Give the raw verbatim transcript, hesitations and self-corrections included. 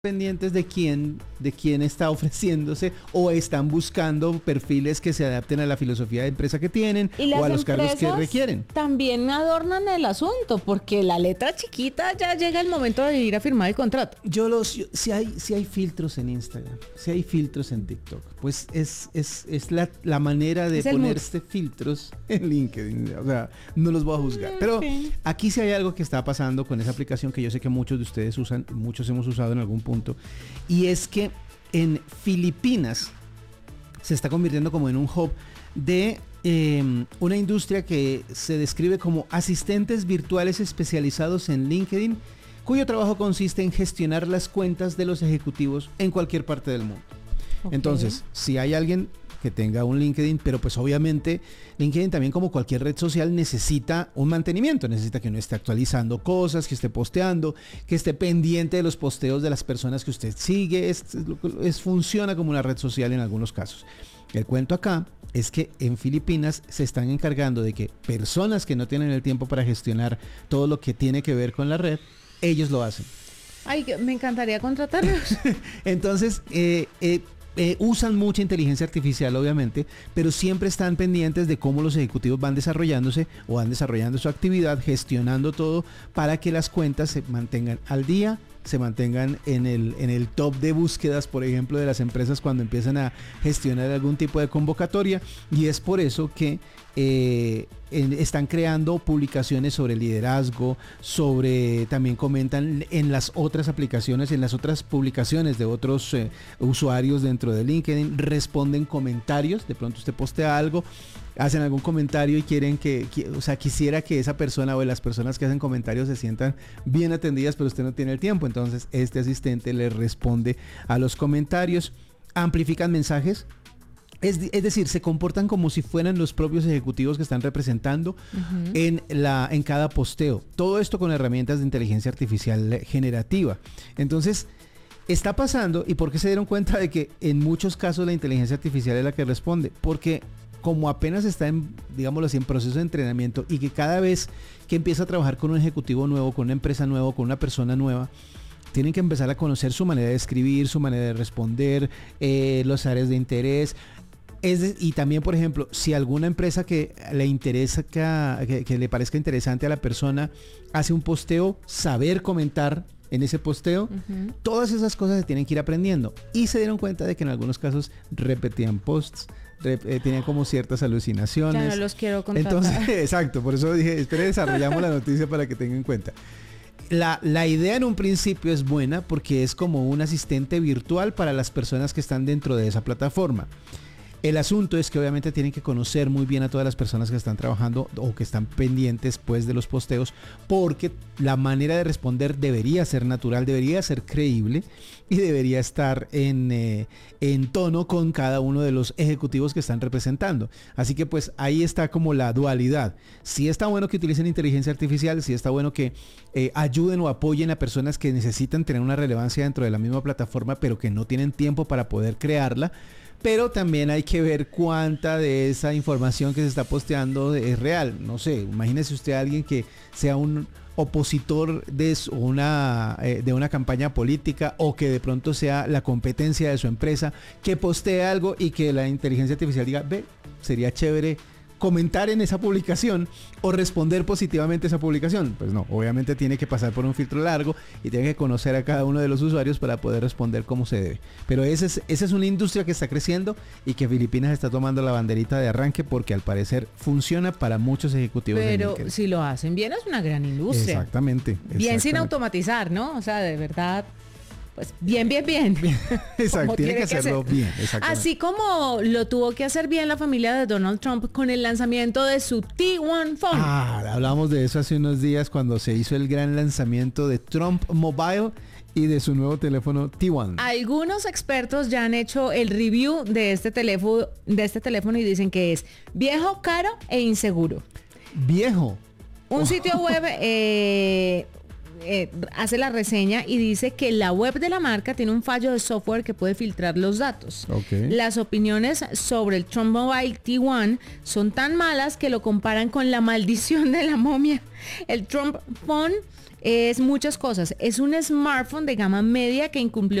pendientes de quién, de quién está ofreciéndose o están buscando perfiles que se adapten a la filosofía de empresa que tienen y o a los cargos que requieren. También adornan el asunto porque la letra chiquita ya llega el momento de ir a firmar el contrato. Yo los, yo, si hay, si hay filtros en Instagram, si hay filtros en TikTok, pues es, es, es la, la manera de ponerse filtros en LinkedIn. O sea, no los voy a juzgar. Pero okay. Aquí sí hay algo que está pasando con esa aplicación que yo sé que muchos de ustedes usan, muchos hemos usado en algún punto. Punto, y es que en Filipinas se está convirtiendo como en un hub de eh, una industria que se describe como asistentes virtuales especializados en LinkedIn, cuyo trabajo consiste en gestionar las cuentas de los ejecutivos en cualquier parte del mundo. Okay. Entonces, si hay alguien que tenga un LinkedIn, pero pues obviamente LinkedIn también, como cualquier red social, necesita un mantenimiento, necesita que uno esté actualizando cosas, que esté posteando, que esté pendiente de los posteos de las personas que usted sigue, es, es, funciona como una red social en algunos casos. El cuento acá es que en Filipinas se están encargando de que personas que no tienen el tiempo para gestionar todo lo que tiene que ver con la red, ellos lo hacen. Ay, me encantaría contratarlos. Entonces, eh, eh, Eh, usan mucha inteligencia artificial, obviamente, pero siempre están pendientes de cómo los ejecutivos van desarrollándose o van desarrollando su actividad, gestionando todo para que las cuentas se mantengan al día, se mantengan en el, en el top de búsquedas, por ejemplo, de las empresas cuando empiezan a gestionar algún tipo de convocatoria. Y es por eso que eh, en, están creando publicaciones sobre liderazgo, sobre, también comentan en las otras aplicaciones, en las otras publicaciones de otros eh, usuarios dentro de LinkedIn, responden comentarios. De pronto usted postea algo, hacen algún comentario y quieren que, que, o sea, quisiera que esa persona o las personas que hacen comentarios se sientan bien atendidas, pero usted no tiene el tiempo. Entonces este asistente le responde a los comentarios, amplifican mensajes. Es, es decir, se comportan como si fueran los propios ejecutivos que están representando uh-huh. en, la, en cada posteo. Todo esto con herramientas de inteligencia artificial generativa. Entonces, está pasando. ¿Y por qué se dieron cuenta de que en muchos casos la inteligencia artificial es la que responde? Porque como apenas está en, digámoslo así, en proceso de entrenamiento, y que cada vez que empieza a trabajar con un ejecutivo nuevo, con una empresa nueva, con una persona nueva, tienen que empezar a conocer su manera de escribir, su manera de responder, eh, los áreas de interés. Es de, y también, por ejemplo, si alguna empresa que le interesa, que, que le parezca interesante a la persona, hace un posteo, saber comentar en ese posteo, uh-huh. todas esas cosas se tienen que ir aprendiendo. Y se dieron cuenta de que en algunos casos repetían posts, rep, eh, tenían como ciertas alucinaciones. Ya no los quiero contratar. Entonces, exacto, por eso dije, espere, desarrollamos la noticia para que tengan en cuenta. La, la idea en un principio es buena porque es como un asistente virtual para las personas que están dentro de esa plataforma. El asunto es que obviamente tienen que conocer muy bien a todas las personas que están trabajando o que están pendientes pues de los posteos, porque la manera de responder debería ser natural, debería ser creíble y debería estar en, eh, en tono con cada uno de los ejecutivos que están representando. Así que pues ahí está como la dualidad. Sí está bueno que utilicen inteligencia artificial, sí está bueno que eh, ayuden o apoyen a personas que necesitan tener una relevancia dentro de la misma plataforma, pero que no tienen tiempo para poder crearla. Pero también hay que ver cuánta de esa información que se está posteando es real. No sé, imagínese usted a alguien que sea un opositor de una, eh, de una campaña política, o que de pronto sea la competencia de su empresa, que postee algo y que la inteligencia artificial diga, ve, sería chévere comentar en esa publicación o responder positivamente a esa publicación. Pues no, obviamente tiene que pasar por un filtro largo y tiene que conocer a cada uno de los usuarios para poder responder como se debe. Pero esa es, esa es una industria que está creciendo y que Filipinas está tomando la banderita de arranque porque al parecer funciona para muchos ejecutivos. Pero si lo hacen bien es una gran industria. Exactamente. Bien exactamente. Sin automatizar, ¿no? O sea, de verdad... Pues bien, bien, bien. Exacto, tiene que hacerlo que bien. Así como lo tuvo que hacer bien la familia de Donald Trump con el lanzamiento de su T uno Phone. Ah, hablamos de eso hace unos días cuando se hizo el gran lanzamiento de Trump Mobile y de su nuevo teléfono T uno. Algunos expertos ya han hecho el review de este teléfono, de este teléfono y dicen que es viejo, caro e inseguro. Viejo. Un sitio web... Eh, Eh, hace la reseña y dice que la web de la marca tiene un fallo de software que puede filtrar los datos. Okay. Las opiniones sobre el Trump Mobile T uno son tan malas que lo comparan con la maldición de la momia. El Trump Phone es muchas cosas. Es un smartphone de gama media que incumplió